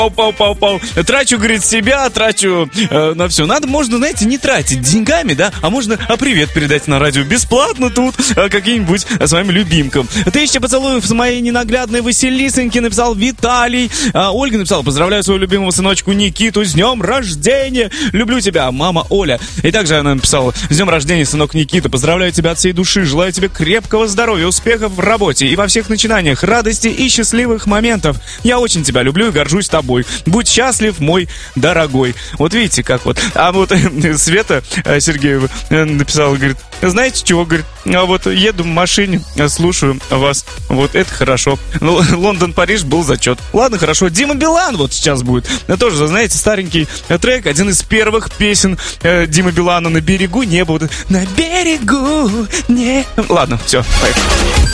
Пау. Трачу, говорит, себя, трачу на все. Можно, знаете, не тратить деньгами, да, а можно привет передать на радио бесплатно тут каким-нибудь своим любимкам. 1000 поцелуев с моей ненаглядной Василисоньки, написал Виталий. Ольга написала: поздравляю своего любимого сыночку Никиту с днем рождения. Люблю тебя, мама Оля. И также она написала: с днем рождения, сынок Никита. Поздравляю тебя от всей души. Желаю тебе крепкого здоровья, успехов в работе и во всех начинаниях, радости и счастливых моментов. Я очень тебя люблю и горжусь тобой. Будь счастлив, мой дорогой. Вот видите, как вот. А вот Света Сергеева написала, говорит: знаете чего, говорит, а вот еду в машине, слушаю вас. Вот это хорошо. Лондон-Париж был зачет. Ладно, хорошо. Дима Билан вот сейчас будет. Тоже, знаете, старенький трек. Один из первых песен Димы Билана: на берегу неба. Вот, на берегу не... Ладно, все, поехали.